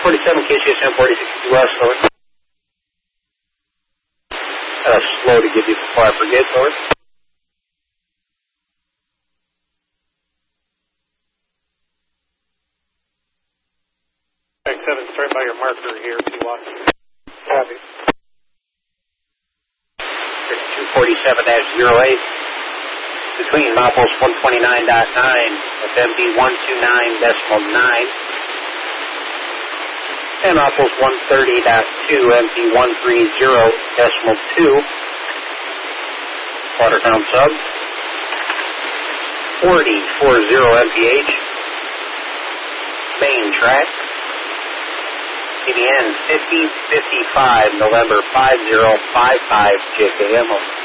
47 KCSM 46 West, over. Slow to give you before I forget, over. Back 7, start by your marker here, 2 watts. Copy. 247-08. Between milepost 129.9, FMD 129.9. And milepost 130.2, MD 130.2. Watertown sub. 4040 MPH. Main track. CDN 5055, November 5055, JKM.